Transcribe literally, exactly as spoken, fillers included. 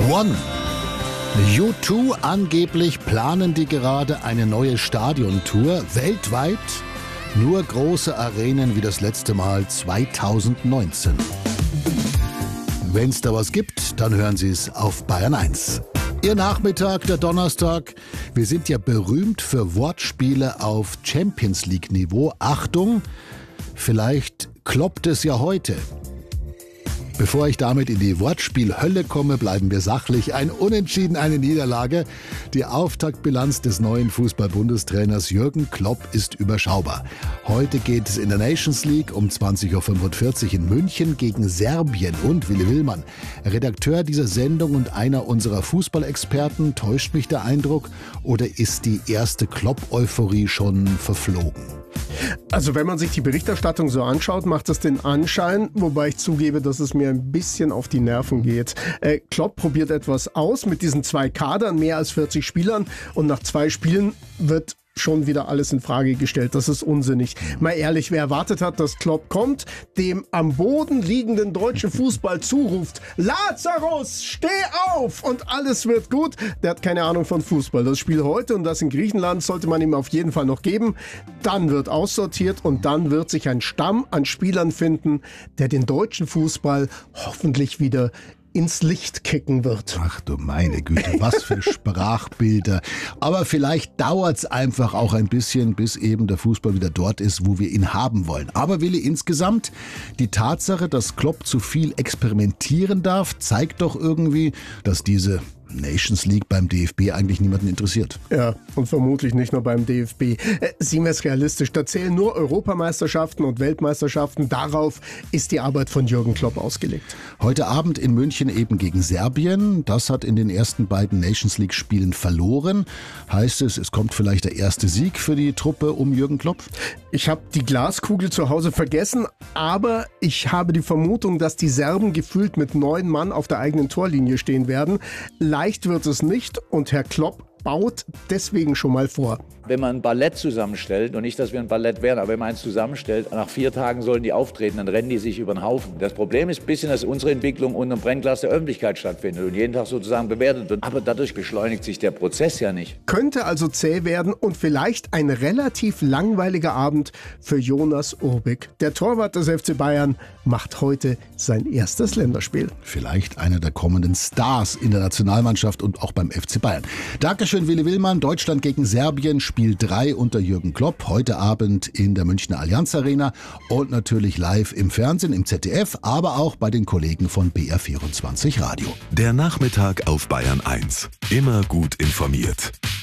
One. U zwei, angeblich planen die gerade eine neue Stadiontour weltweit. Nur große Arenen wie das letzte Mal zweitausendneunzehn. Wenn es da was gibt, dann hören Sie es auf Bayern eins. Ihr Nachmittag, der Donnerstag. Wir sind ja berühmt für Wortspiele auf Champions League Niveau. Achtung, vielleicht kloppt es ja heute. Bevor ich damit in die Wortspielhölle komme, bleiben wir sachlich. Ein Unentschieden, eine Niederlage. Die Auftaktbilanz des neuen Fußball-Bundestrainers Jürgen Klopp ist überschaubar. Heute geht es in der Nations League um zwanzig Uhr fünfundvierzig in München gegen Serbien. Und Willi Willmann, Redakteur dieser Sendung und einer unserer Fußballexperten, täuscht mich der Eindruck? Oder ist die erste Klopp-Euphorie schon verflogen? Also wenn man sich die Berichterstattung so anschaut, macht es den Anschein, wobei ich zugebe, dass es mir ein bisschen auf die Nerven geht. Äh, Klopp probiert etwas aus mit diesen zwei Kadern, mehr als vierzig Spielern, und nach zwei Spielen wird schon wieder alles in Frage gestellt. Das ist unsinnig. Mal ehrlich, wer erwartet hat, dass Klopp kommt, dem am Boden liegenden deutschen Fußball zuruft: Lazarus, steh auf und alles wird gut, der hat keine Ahnung von Fußball. Das Spiel heute und das in Griechenland sollte man ihm auf jeden Fall noch geben. Dann wird aussortiert und dann wird sich ein Stamm an Spielern finden, der den deutschen Fußball hoffentlich wieder ins Licht kicken wird. Ach du meine Güte, was für Sprachbilder. Aber vielleicht dauert's einfach auch ein bisschen, bis eben der Fußball wieder dort ist, wo wir ihn haben wollen. Aber Willi, insgesamt, die Tatsache, dass Klopp zu viel experimentieren darf, zeigt doch irgendwie, dass diese Nations League beim D F B eigentlich niemanden interessiert. Ja, und vermutlich nicht nur beim D F B. Äh, sehen wir es realistisch, da zählen nur Europameisterschaften und Weltmeisterschaften. Darauf ist die Arbeit von Jürgen Klopp ausgelegt. Heute Abend in München eben gegen Serbien. Das hat in den ersten beiden Nations League Spielen verloren. Heißt es, es kommt vielleicht der erste Sieg für die Truppe um Jürgen Klopp? Ich habe die Glaskugel zu Hause vergessen, aber ich habe die Vermutung, dass die Serben gefühlt mit neun Mann auf der eigenen Torlinie stehen werden. Leicht wird es nicht und Herr Klopp baut deswegen schon mal vor. Wenn man ein Ballett zusammenstellt, und nicht, dass wir ein Ballett wären, aber wenn man eins zusammenstellt, nach vier Tagen sollen die auftreten, dann rennen die sich über den Haufen. Das Problem ist ein bisschen, dass unsere Entwicklung unter dem Brennglas der Öffentlichkeit stattfindet und jeden Tag sozusagen bewertet wird. Aber dadurch beschleunigt sich der Prozess ja nicht. Könnte also zäh werden und vielleicht ein relativ langweiliger Abend für Jonas Urbik. Der Torwart des F C Bayern macht heute sein erstes Länderspiel. Vielleicht einer der kommenden Stars in der Nationalmannschaft und auch beim F C Bayern. Dankeschön, Willi Willmann. Deutschland gegen Serbien, Spiel drei unter Jürgen Klopp. Heute Abend in der Münchner Allianz Arena und natürlich live im Fernsehen, im Z D F, aber auch bei den Kollegen von B R vierundzwanzig Radio. Der Nachmittag auf Bayern eins. Immer gut informiert.